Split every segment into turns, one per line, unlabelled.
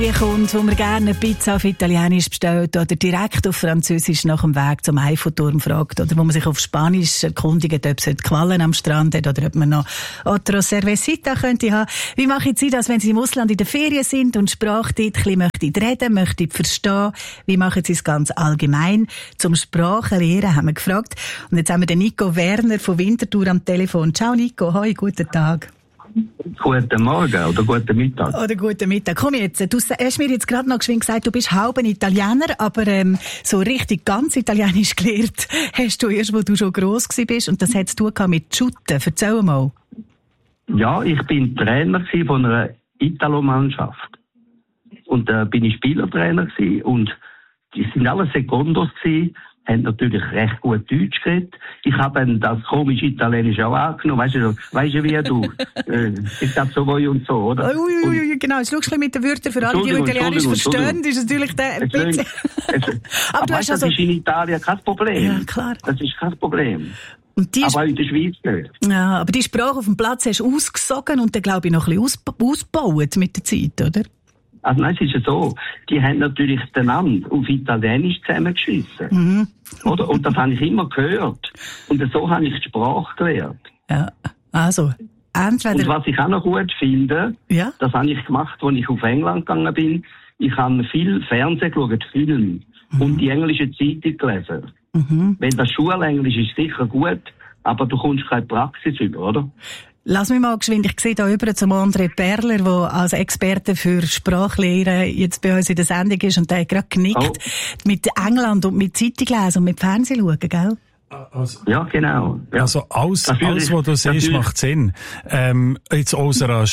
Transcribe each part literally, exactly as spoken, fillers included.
Hier kommt, wo man gerne eine Pizza auf Italienisch bestellt oder direkt auf Französisch nach dem Weg zum Eiffelturm fragt oder wo man sich auf Spanisch erkundigt, ob es Quallen am Strand hat oder ob man noch Otro Cervecita könnte haben. Wie machen Sie das, wenn Sie im Ausland in der Ferien sind und Sprache dort ein bisschen möchten reden, möchten verstehen? Wie machen Sie es ganz allgemein? Zum Sprachenlernen haben wir gefragt. Und jetzt haben wir den Nico Werner von Winterthur am Telefon. Ciao Nico, hoi, guten Tag.
Guten Morgen oder guten Mittag.
Oder guten Mittag. Komm jetzt, du hast mir jetzt gerade noch geschwind gesagt, du bist halb ein Italiener, aber ähm, so richtig ganz Italienisch gelernt hast du erst, wo du schon gross gewesen bist und das hat's zu tun mit Shooten. Erzähl mal.
Ja, ich bin Trainer von einer Italo-Mannschaft. Und da äh, bin ich Spielertrainer gewesen und die sind alle Sekundos gewesen. Haben natürlich recht gut Deutsch geredet. Ich habe dann das komische Italienisch auch angenommen. Weißt du, weißt du wie du? äh, ich glaube so voi und so, oder?
Ui, ui, ui, genau. Jetzt schaust du mit den Wörtern für alle, die Italienisch verstehen, ist natürlich der ein bisschen...
Aber, aber weißt, also... das ist in Italien kein Problem.
Ja, klar.
Das ist kein Problem.
Und die
aber in der Schweiz nicht.
Ja, aber die Sprache auf dem Platz hast du ausgesogen und dann, glaube ich, noch ein bisschen ausb- ausgebaut mit der Zeit, oder?
Also nein, es ist ja so, die haben natürlich den einander auf Italienisch zusammengeschissen. Mhm. Oder? Und das habe ich immer gehört. Und so habe ich die Sprache gelernt.
Ja, also, entweder...
Und was ich auch noch gut finde, ja? Das habe ich gemacht, als ich auf England gegangen bin. Ich habe viel Fernsehen geschaut, Film mhm. und die englische Zeitung gelesen. Mhm. Wenn das Schulenglisch ist, sicher gut, aber du kommst keine Praxis über, oder?
Lass mich mal geschwind, ich sehe da über zum André Perler, der als Experte für Sprachlehre jetzt bei uns in der Sendung ist und der hat gerade genickt oh. mit England und mit Zeitung lesen und mit Fernsehen schauen, gell?
Also, ja, genau. Ja.
Also alles, alles, was du siehst, macht Sinn. Ähm, jetzt aus einer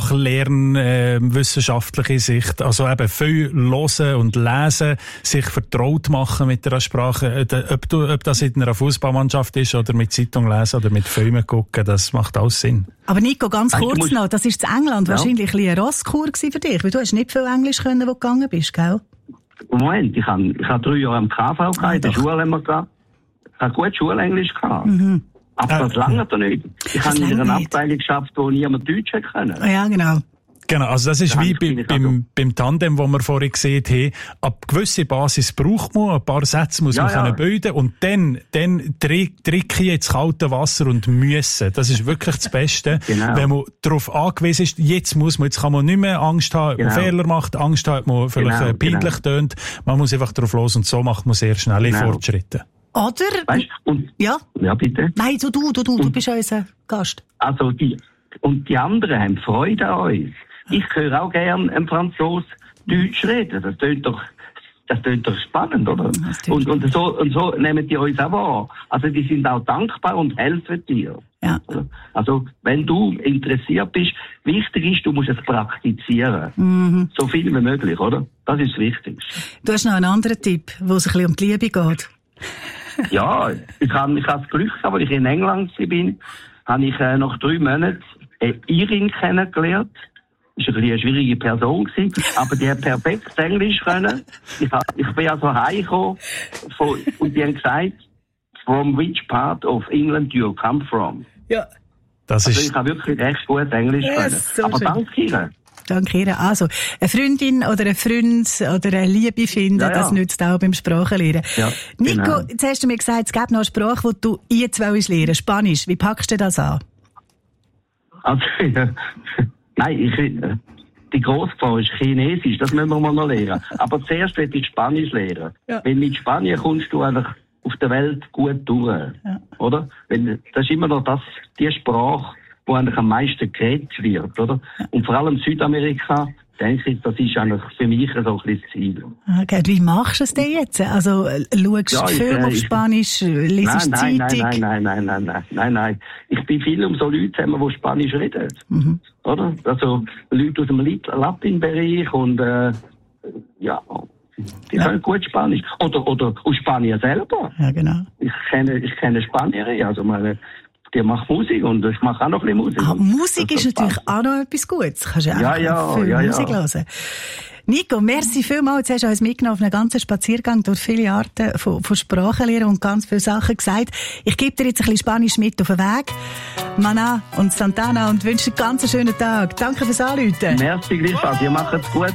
sprachlernwissenschaftlichen äh, Sicht, also eben viel hören und lesen, sich vertraut machen mit einer Sprache, äh, ob, du, ob das in einer Fußballmannschaft ist oder mit Zeitung lesen oder mit Filmen gucken, das macht alles Sinn.
Aber Nico, ganz kurz musst... noch, das ist in England ja. wahrscheinlich ein Rosskur für dich, weil du hast nicht viel Englisch können, wo du gegangen bist, gell?
Moment, ich habe ich hab drei Jahre am K V gehabt, in der Schule haben wir gehabt. Ich habe gut Schulenglisch gehabt. Mhm. Aber das äh, lange doch nicht. Ich habe in einer Abteilung geschafft, wo niemand Deutsch hätte können.
Ja, genau.
Genau, also das ist da wie bei, beim, beim Tandem, das wir vorhin gesehen haben. Ab gewisse Basis braucht man, ein paar Sätze muss ja, man ja. können bilden und dann, dann trinken ins kalte Wasser und müssen. Das ist wirklich das Beste. Genau. Wenn man darauf angewiesen ist, jetzt muss man, jetzt kann man nicht mehr Angst haben, genau. man Fehler macht, Angst haben, man vielleicht genau, peinlich genau. tönt. Man muss einfach drauf los und so macht man sehr schnelle genau. Fortschritte.
Oder?
Weißt, und,
ja?
Ja, bitte.
Nein, du, du, du, du, du bist unser Gast.
Also, die, und die anderen haben Freude an uns. Ich höre auch gerne einen Franzos Deutsch reden. Das tönt doch, das tönt doch spannend, oder? Und, und so, und so nehmen die uns auch wahr. Also, die sind auch dankbar und helfen dir.
Ja.
Also, wenn du interessiert bist, wichtig ist, du musst es praktizieren. Mhm. So viel wie möglich, oder? Das ist das Wichtigste.
Du hast noch einen anderen Tipp, wo es ein bisschen um die Liebe geht.
Ja, ich habe ich hab das Glück gehabt, als ich in England war, habe ich äh, nach drei Monaten eine Irin kennengelernt. Das war ein eine schwierige Person gewesen, aber die hat perfekt Englisch können. Ich, hab, ich bin also heimgekommen von, und die haben gesagt, from which part of England do you come from?
Ja. Das
also
ist...
ich habe wirklich recht gut Englisch yes, können. So aber schön. Danke Ihnen.
Danke Ihnen. Also, eine Freundin oder ein Freund oder eine Liebe finden, ja, ja. das nützt auch beim Sprachenlernen. Ja, Nico, genau. Jetzt hast du mir gesagt, es gibt noch eine Sprache, die du jetzt willst lernen, Spanisch. Wie packst du das an?
Also, ja. Nein, ich, die Grossgefahr ist Chinesisch, das müssen wir mal noch lernen. Aber zuerst will ich Spanisch lernen. Ja. Weil mit Spanien kommst du einfach auf der Welt gut durch. Ja. Oder? Wenn, das ist immer noch das, die Sprache, wo eigentlich am meisten geredet wird, oder? Und vor allem Südamerika, denke ich, das ist eigentlich für mich so ein bisschen das Ziel.
Okay, wie machst du es denn jetzt? Also, schaust du ja, Film äh, auf Spanisch, liest
nein,
Zeitung?
Nein, nein, nein, nein, nein, nein, nein. Ich bin viel um so Leute zusammen, die Spanisch reden. Mhm. Oder? Also, Leute aus dem Latin-Bereich und, äh, ja, die ja. können gut Spanisch. Oder, oder aus Spanien selber.
Ja, genau.
Ich kenne, ich kenne Spanierin, also meine, die macht Musik und ich mache auch noch ein bisschen Musik.
Ah, Musik ist natürlich auch noch etwas Gutes. Kannst du ja,
ja, ja,
viel
ja,
Musik
ja.
hören. Nico, merci vielmals. Jetzt hast du uns mitgenommen auf einen ganzen Spaziergang durch viele Arten von, von Sprachenlehre und ganz viele Sachen gesagt. Ich gebe dir jetzt ein bisschen Spanisch mit auf den Weg. Mana und Santana und wünsche dir einen ganz schönen Tag. Danke fürs Anrufen.
Merci, gleichfalls. Ihr macht es gut.